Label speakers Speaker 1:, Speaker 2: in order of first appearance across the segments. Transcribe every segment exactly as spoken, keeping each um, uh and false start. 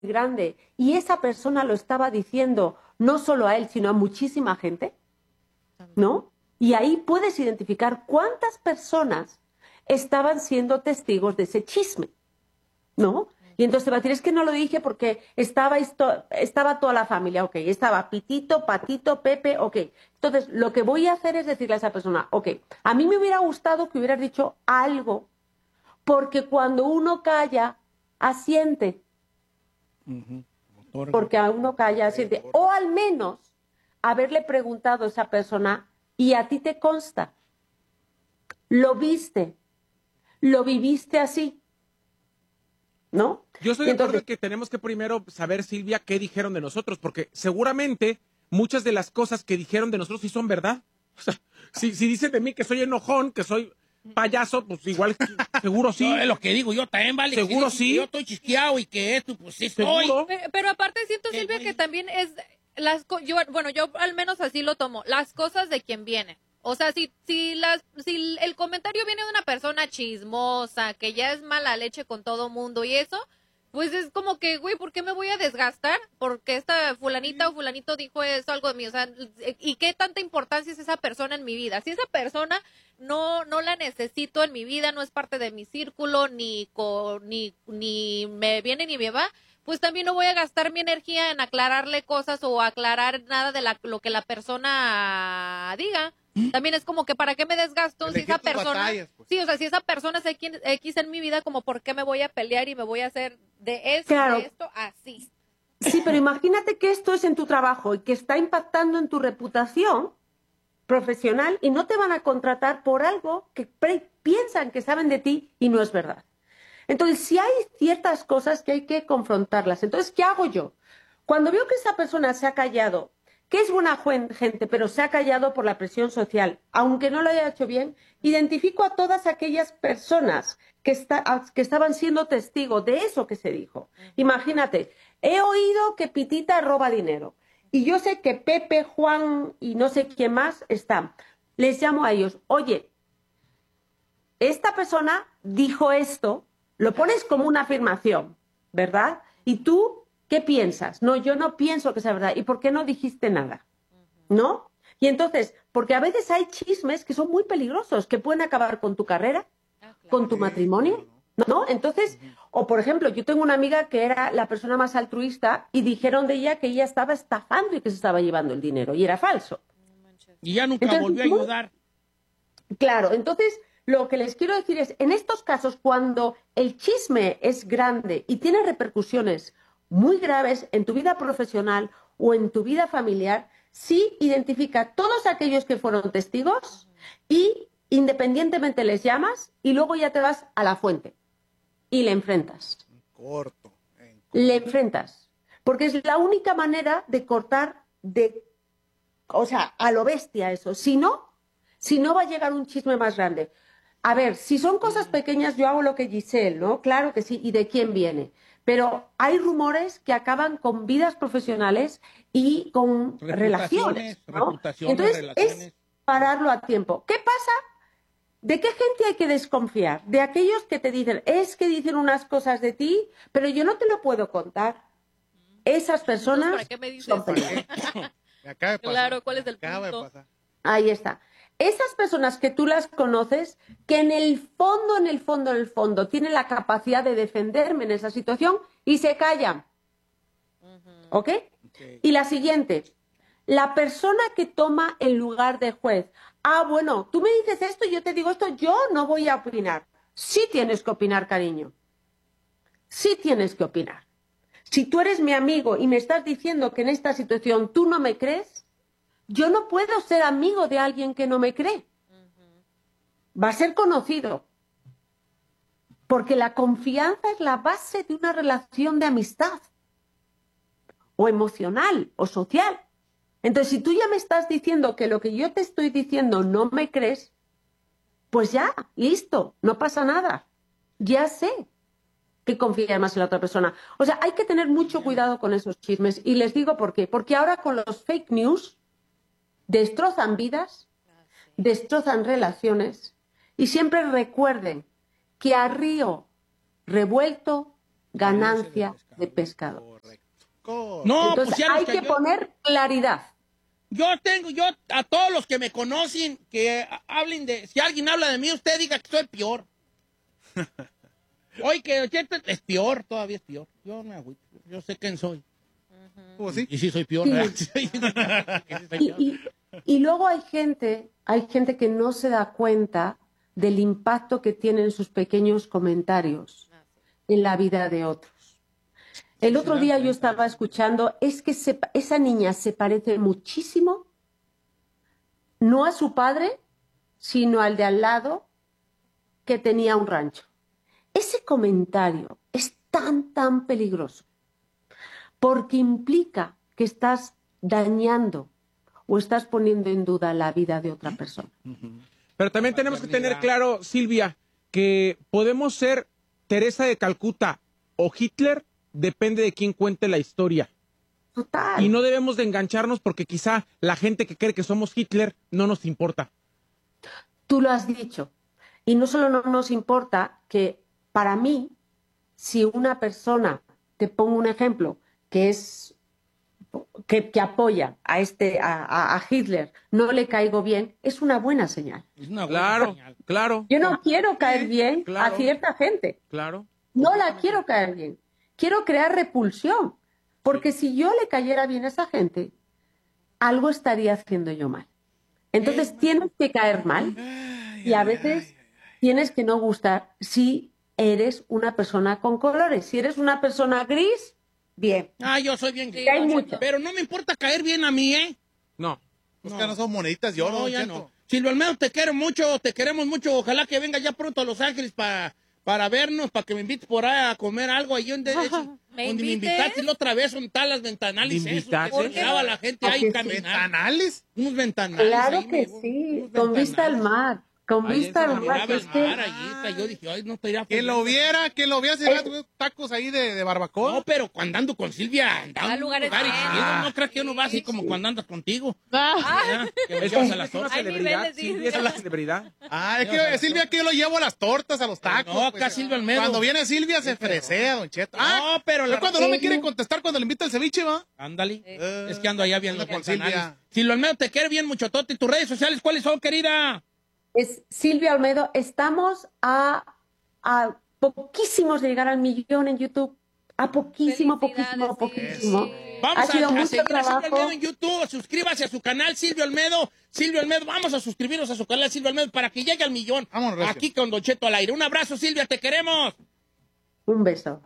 Speaker 1: grande y esa persona lo estaba diciendo no solo a él, sino a muchísima gente, ¿no? Y ahí puedes identificar cuántas personas estaban siendo testigos de ese chisme, ¿no? Y entonces te va a decir, es que no lo dije porque estaba, esto, estaba toda la familia, ok, estaba Pitito, Patito, Pepe, ok. Entonces, lo que voy a hacer es decirle a esa persona, ok, a mí me hubiera gustado que hubieras dicho algo, porque cuando uno calla, asiente.
Speaker 2: Uh-huh.
Speaker 1: Porque a uno calla, asiente. O al menos haberle preguntado a esa persona, y a ti te consta, lo viste, lo viviste así, ¿no?
Speaker 3: Yo estoy de
Speaker 1: entonces,
Speaker 3: acuerdo en que tenemos que primero saber, Silvia, qué dijeron de nosotros, porque seguramente muchas de las cosas que dijeron de nosotros sí son verdad. O sea, si, si dicen de mí que soy enojón, que soy payaso, pues igual, seguro sí.
Speaker 2: No, es lo que digo yo también, vale.
Speaker 3: Seguro
Speaker 2: que,
Speaker 3: sí.
Speaker 2: Que yo estoy chisqueado y que esto, pues sí estoy.
Speaker 3: Seguro.
Speaker 4: Pero, pero aparte siento, Silvia, que también es las yo bueno, yo al menos así lo tomo, las cosas de quien viene. O sea, si si las si el comentario viene de una persona chismosa, que ya es mala leche con todo mundo y eso, pues es como que, güey, ¿por qué me voy a desgastar? Porque esta fulanita o fulanito dijo eso, algo de mí. O sea, ¿y qué tanta importancia es esa persona en mi vida? Si esa persona no no la necesito en mi vida, no es parte de mi círculo, ni con, ni ni me viene ni me va, pues también no voy a gastar mi energía en aclararle cosas o aclarar nada de la, lo que la persona diga. También es como que ¿para qué me desgasto si esa persona? Batallas, pues. Sí, o sea, si esa persona es X en mi vida, como ¿por qué me voy a pelear y me voy a hacer de esto,
Speaker 1: claro.
Speaker 4: de esto, así?
Speaker 1: Sí, pero imagínate que esto es en tu trabajo y que está impactando en tu reputación profesional y no te van a contratar por algo que piensan que saben de ti y no es verdad. Entonces, si hay ciertas cosas que hay que confrontarlas. Entonces, ¿qué hago yo? Cuando veo que esa persona se ha callado, que es buena gente, pero se ha callado por la presión social, aunque no lo haya hecho bien, identifico a todas aquellas personas que, está, que estaban siendo testigos de eso que se dijo. Imagínate, he oído que Pitita roba dinero y yo sé que Pepe, Juan y no sé quién más están. Les llamo a ellos, oye, esta persona dijo esto, lo pones como una afirmación, ¿verdad? Y tú, ¿qué piensas? No, yo no pienso que sea verdad. ¿Y por qué no dijiste nada? ¿No? Y entonces, porque a veces hay chismes que son muy peligrosos, que pueden acabar con tu carrera, ah, claro. con tu matrimonio, ¿no? Entonces, o por ejemplo, yo tengo una amiga que era la persona más altruista y dijeron de ella que ella estaba estafando y que se estaba llevando el dinero, y era falso.
Speaker 2: Y ya nunca entonces, volvió a ayudar.
Speaker 1: Claro, entonces lo que les quiero decir es, en estos casos, cuando el chisme es grande y tiene repercusiones muy graves en tu vida profesional o en tu vida familiar, sí identifica todos aquellos que fueron testigos y independientemente les llamas y luego ya te vas a la fuente y le enfrentas.
Speaker 5: En corto, en corto.
Speaker 1: Le enfrentas. Porque es la única manera de cortar de, o sea, a lo bestia eso. Si no, si no va a llegar un chisme más grande. A ver, si son cosas pequeñas, yo hago lo que Giselle, ¿no? Claro que sí. ¿Y de quién viene? Pero hay rumores que acaban con vidas profesionales y con relaciones, ¿no?
Speaker 2: reputaciones,
Speaker 1: Entonces,
Speaker 2: relaciones.
Speaker 1: es pararlo a tiempo. ¿Qué pasa? ¿De qué gente hay que desconfiar? De aquellos que te dicen, es que dicen unas cosas de ti, pero yo no te lo puedo contar. Esas personas
Speaker 4: ¿para qué me dices?
Speaker 1: son peligrosas.
Speaker 5: Me acaba de pasar.
Speaker 4: Claro, ¿cuál es el
Speaker 5: acaba
Speaker 4: punto?
Speaker 5: De pasar.
Speaker 1: Ahí está. Esas personas que tú las conoces, que en el fondo, en el fondo, en el fondo, tienen la capacidad de defenderme en esa situación y se callan. Uh-huh. ¿Ok? Okay. Y la siguiente, la persona que toma el lugar de juez. Ah, bueno, tú me dices esto y yo te digo esto, yo no voy a opinar. Sí tienes que opinar, cariño. Sí tienes que opinar. Si tú eres mi amigo y me estás diciendo que en esta situación tú no me crees, yo no puedo ser amigo de alguien que no me cree. Va a ser conocido. Porque la confianza es la base de una relación de amistad. O emocional, o social. Entonces, si tú ya me estás diciendo que lo que yo te estoy diciendo no me crees, pues ya, listo, no pasa nada. Ya sé que confías más en la otra persona. O sea, hay que tener mucho cuidado con esos chismes. Y les digo por qué. Porque ahora con los fake news destrozan vidas, destrozan relaciones y siempre recuerden que a río revuelto ganancia de pescado.
Speaker 5: Correcto. Correcto.
Speaker 2: No,
Speaker 1: Entonces
Speaker 2: pues ya
Speaker 1: hay
Speaker 2: nos
Speaker 1: que
Speaker 2: cayó.
Speaker 1: poner claridad.
Speaker 2: Yo tengo, yo, a todos los que me conocen, que a- hablen de, si alguien habla de mí, usted diga que soy peor. Oye, que cierto, es peor, todavía es peor. Yo me agüito, yo sé quién soy.
Speaker 5: Pues sí.
Speaker 2: Y sí soy peor,
Speaker 1: Sí.
Speaker 2: ¿verdad? Sí soy
Speaker 1: Y,
Speaker 2: peor.
Speaker 1: y- y luego hay gente, hay gente que no se da cuenta del impacto que tienen sus pequeños comentarios en la vida de otros. El otro día yo estaba escuchando, es que se- esa niña se parece muchísimo, no a su padre, sino al de al lado, que tenía un rancho. Ese comentario es tan, tan peligroso, porque implica que estás dañando o estás poniendo en duda la vida de otra persona.
Speaker 3: Pero también tenemos que tener claro, Silvia, que podemos ser Teresa de Calcuta o Hitler, depende de quién cuente la historia.
Speaker 1: Total.
Speaker 3: Y no debemos de engancharnos porque quizá la gente que cree que somos Hitler no nos importa.
Speaker 1: Tú lo has dicho. Y no solo no nos importa que para mí, si una persona, te pongo un ejemplo, que es que, que apoya a este a, a- a Hitler, no le caigo bien, es una buena señal.
Speaker 2: Es una buena
Speaker 3: Claro,
Speaker 2: señal.
Speaker 3: claro,
Speaker 1: Yo no quiero caer bien
Speaker 3: claro.
Speaker 1: a cierta gente.
Speaker 3: claro.
Speaker 1: No la quiero caer bien. Quiero crear repulsión. Porque si yo le cayera bien a esa gente, algo estaría haciendo yo mal. Entonces tienes que caer mal y a veces tienes que no gustar si eres una persona con colores. Si eres una persona gris, bien.
Speaker 2: Ah, yo soy bien gay.
Speaker 1: Que hay mucho.
Speaker 2: Pero no me importa caer bien a mí, ¿eh?
Speaker 3: No.
Speaker 5: Pues que no son moneditas de oro,
Speaker 2: No,
Speaker 5: don
Speaker 2: ya
Speaker 5: Cheto.
Speaker 2: no. Silvio Almedo, te quiero mucho, te queremos mucho. Ojalá que venga ya pronto a Los Ángeles para para vernos, para que me invites por ahí a comer algo. Ahí donde,
Speaker 4: ¿Me
Speaker 2: donde me
Speaker 4: invites?
Speaker 2: invitaste la otra vez, son tal las ventanales.
Speaker 3: ¿Me
Speaker 2: Eso,
Speaker 3: invitaste?
Speaker 2: que se miraba la gente
Speaker 1: ¿A
Speaker 2: ahí
Speaker 1: que sí?
Speaker 2: caminar.
Speaker 5: ¿Ventanales?
Speaker 2: Unos ventanales.
Speaker 1: Claro
Speaker 2: ahí,
Speaker 1: que
Speaker 2: me-
Speaker 1: sí,
Speaker 2: unos
Speaker 1: con vista al
Speaker 2: ventanales.
Speaker 1: mar. Con
Speaker 2: Ahí
Speaker 1: vista
Speaker 2: se
Speaker 1: al mar.
Speaker 2: miraba
Speaker 1: que
Speaker 2: el
Speaker 1: es que-
Speaker 2: mar allí, está. Yo dije, ay, no estaría
Speaker 5: Que lo viera, que lo viera, se
Speaker 1: Eh.
Speaker 5: vea tacos ahí de, de barbacoa.
Speaker 2: No, pero cuando ando con Silvia, andando
Speaker 4: A
Speaker 2: en
Speaker 4: lugares
Speaker 2: lugares
Speaker 4: buenos.
Speaker 2: chidos. No creas que uno va así como cuando andas contigo.
Speaker 4: Ah.
Speaker 2: ¿verdad? Que me
Speaker 3: Es,
Speaker 2: llevas
Speaker 3: es
Speaker 2: a las
Speaker 3: una
Speaker 2: tortas.
Speaker 4: Hay
Speaker 3: celebridad.
Speaker 4: niveles, sí.
Speaker 3: Silvia es una celebridad.
Speaker 5: Ah, es
Speaker 2: Ya, o sea,
Speaker 5: que Silvia que yo lo llevo a las tortas, a los tacos.
Speaker 2: No,
Speaker 5: pues,
Speaker 2: acá Silvia Almedo.
Speaker 5: Cuando viene Silvia se fresea, don Cheto. Ah,
Speaker 2: No, pero
Speaker 5: es
Speaker 2: la
Speaker 5: cuando no me
Speaker 1: Sí.
Speaker 5: quiere contestar cuando le invita el ceviche, ¿va?
Speaker 2: Ándale.
Speaker 5: Eh,
Speaker 2: Es que ando allá viendo
Speaker 5: anda
Speaker 2: los
Speaker 5: con
Speaker 2: canales.
Speaker 5: Silvia.
Speaker 2: Silvio Almedo, te quiere bien mucho, Toti. ¿Tus redes sociales cuáles son, querida?
Speaker 1: Es Silvia Olmedo. Estamos a, a poquísimos de llegar al millón en YouTube. A poquísimo, poquísimo,
Speaker 4: Felicidades,
Speaker 1: poquísimo.
Speaker 4: sí.
Speaker 2: Vamos
Speaker 1: Ha
Speaker 2: a,
Speaker 1: sido
Speaker 2: a
Speaker 1: mucho
Speaker 2: seguir a Silvio
Speaker 1: trabajo.
Speaker 2: Almedo en YouTube. Suscríbase a su canal, Silvio Almedo. Silvio Almedo, vamos a suscribirnos a su canal, Silvio Almedo, para que llegue al millón.
Speaker 5: Vámonos, Recio.
Speaker 2: Aquí con Don Cheto al aire. Un abrazo, Silvia, te queremos.
Speaker 1: Un beso.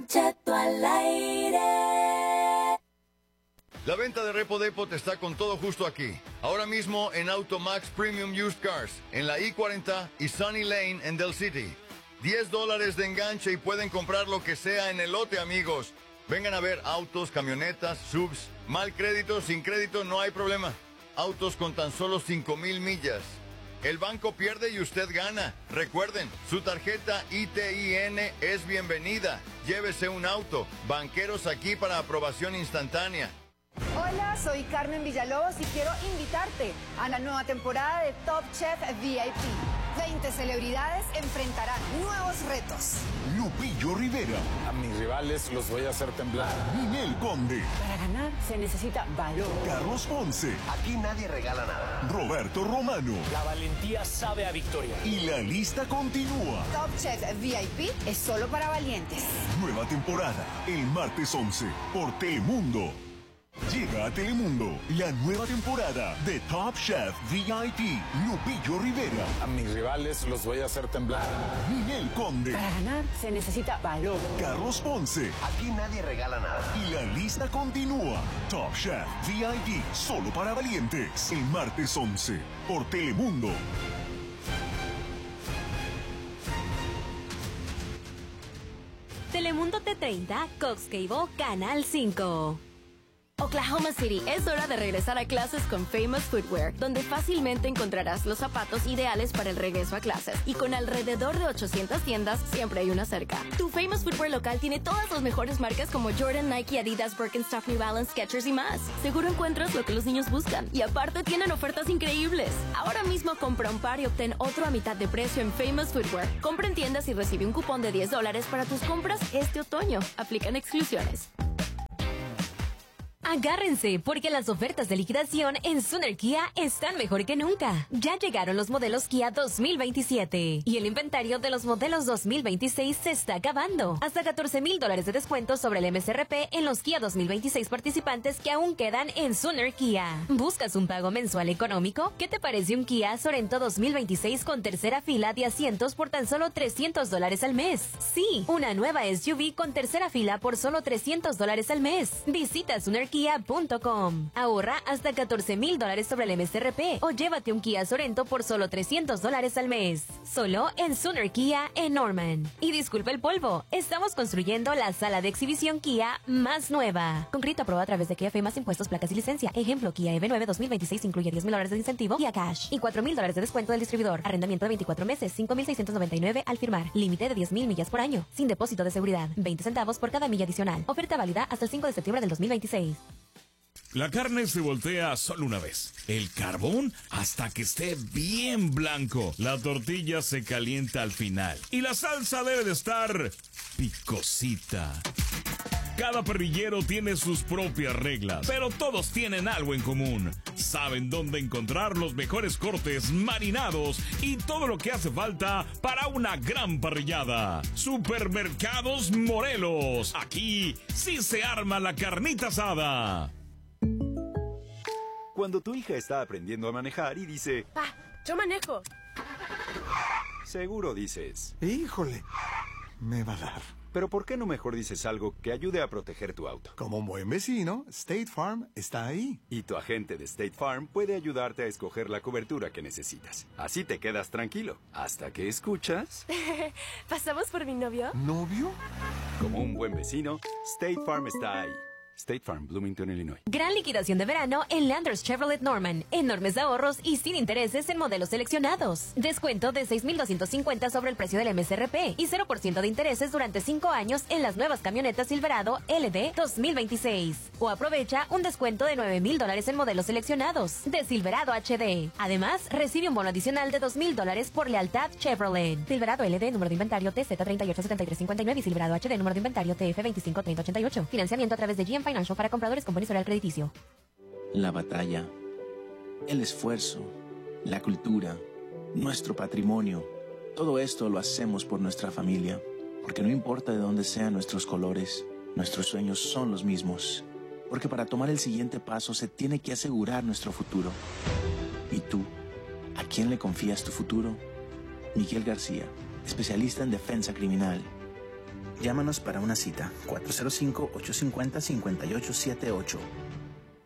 Speaker 6: La venta de Repo Depot está con todo justo aquí. Ahora mismo en Automax Premium Used Cars, en la I cuarenta y Sunny Lane en Del City. diez dólares de enganche y pueden comprar lo que sea en el lote, amigos. Vengan a ver autos, camionetas, subs. Mal crédito, sin crédito, no hay problema. Autos con tan solo cinco mil millas. El banco pierde y usted gana. Recuerden, su tarjeta I T I N es bienvenida. Llévese un auto. Banqueros aquí para aprobación instantánea.
Speaker 7: Hola, soy Carmen Villalobos y quiero invitarte a la nueva temporada de Top Chef V I P. veinte celebridades enfrentarán nuevos retos.
Speaker 8: Lupillo Rivera,
Speaker 9: A mis rivales los voy a hacer temblar.
Speaker 8: Ninel Conde,
Speaker 7: Para ganar se necesita valor.
Speaker 8: Carlos Ponce,
Speaker 10: Aquí nadie regala nada.
Speaker 8: Roberto Romano
Speaker 9: La valentía sabe a victoria.
Speaker 8: y la lista continúa.
Speaker 7: Top Chef V I P es solo para valientes.
Speaker 8: Nueva temporada, el martes once, por Telemundo. Llega a Telemundo la nueva temporada de Top Chef V I P. Lupillo Rivera,
Speaker 9: A mis rivales los voy a hacer temblar.
Speaker 8: Ninel Conde,
Speaker 7: Para ganar se necesita valor.
Speaker 8: Carlos Ponce
Speaker 10: Aquí nadie regala nada.
Speaker 8: y la lista continúa. Top Chef V I P, solo para valientes. El martes once, por Telemundo.
Speaker 11: Telemundo T treinta, Cox Cable, Canal cinco. Oklahoma City, es hora de regresar a clases con Famous Footwear, donde fácilmente encontrarás los zapatos ideales para el regreso a clases. Y con alrededor de ochocientas tiendas, siempre hay una cerca. Tu Famous Footwear local tiene todas las mejores marcas como Jordan, Nike, Adidas, Birkenstock, New Balance, Skechers y más. Seguro encuentras lo que los niños buscan. Y aparte tienen ofertas increíbles. Ahora mismo compra un par y obtén otro a mitad de precio en Famous Footwear. Compra en tiendas y recibe un cupón de diez dólares para tus compras este otoño. Aplican exclusiones.
Speaker 12: Agárrense, porque las ofertas de liquidación en Sooner Kia están mejor que nunca. Ya llegaron los modelos Kia dos mil veintisiete y el inventario de los modelos dos mil veintiséis se está acabando. Hasta catorce mil dólares de descuento sobre el M S R P en los Kia dos mil veintiséis participantes que aún quedan en Sooner Kia. ¿Buscas un pago mensual económico? ¿Qué te parece un Kia Sorento dos mil veintiséis con tercera fila de asientos por tan solo trescientos dólares al mes? Sí, una nueva S U V con tercera fila por solo trescientos dólares al mes. Visita Sooner Kia punto com. Ahorra hasta catorce mil dólares sobre el M S R P o llévate un Kia Sorento por solo trescientos dólares al mes. Solo en Sooner Kia en Norman. Y disculpa el polvo, estamos construyendo la sala de exhibición Kia más nueva. Con crédito aprobado a través de Kia F más impuestos, placas y licencia. Ejemplo, Kia E V nueve dos mil veintiséis incluye diez mil dólares de incentivo Kia Cash y cuatro mil dólares de descuento del distribuidor. Arrendamiento de veinticuatro meses, cinco mil seiscientos noventa y nueve al firmar. Límite de diez mil millas por año. Sin depósito de seguridad. veinte centavos por cada milla adicional. Oferta válida hasta el cinco de septiembre del dos mil veintiséis.
Speaker 13: La carne se voltea solo una vez. El carbón hasta que esté bien blanco. La tortilla se calienta al final. Y la salsa debe de estar picosita. Cada parrillero tiene sus propias reglas, pero todos tienen algo en común. Saben dónde encontrar los mejores cortes marinados y todo lo que hace falta para una gran parrillada. Supermercados Morelos. Aquí sí se arma la carnita asada.
Speaker 14: Cuando tu hija está aprendiendo a manejar y dice...
Speaker 15: Pa, yo manejo.
Speaker 14: Seguro dices...
Speaker 16: Híjole, me va a dar.
Speaker 14: Pero ¿por qué no mejor dices algo que ayude a proteger tu auto?
Speaker 16: Como un buen vecino, State Farm está ahí.
Speaker 14: Y tu agente de State Farm puede ayudarte a escoger la cobertura que necesitas. Así te quedas tranquilo. Hasta que escuchas...
Speaker 15: ¿Pasamos por mi novio?
Speaker 16: ¿Novio?
Speaker 14: Como un buen vecino, State Farm está ahí. State Farm, Bloomington, Illinois.
Speaker 12: Gran liquidación de verano en Landers Chevrolet Norman. Enormes ahorros y sin intereses en modelos seleccionados. Descuento de seis mil doscientos cincuenta sobre el precio del M S R P y cero por ciento de intereses durante cinco años en las nuevas camionetas Silverado L D dos mil veintiséis. O aprovecha un descuento de nueve mil dólares en modelos seleccionados de Silverado H D. Además, recibe un bono adicional de dos mil dólares por lealtad Chevrolet. Silverado L D, número de inventario T Z treinta y ocho setenta y tres cincuenta y nueve y Silverado H D, número de inventario T F veinticinco treinta ochenta y ocho. Financiamiento a través de G M Financial para compradores con buen historial crediticio.
Speaker 17: La batalla, el esfuerzo, la cultura, nuestro patrimonio, todo esto lo hacemos por nuestra familia, porque no importa de dónde sean nuestros colores, nuestros sueños son los mismos, porque para tomar el siguiente paso se tiene que asegurar nuestro futuro. ¿Y tú? ¿A quién le confías tu futuro? Miguel García, especialista en defensa criminal.
Speaker 18: Llámanos para una cita, cuatro cero cinco, ocho cinco cero, cinco ocho siete ocho.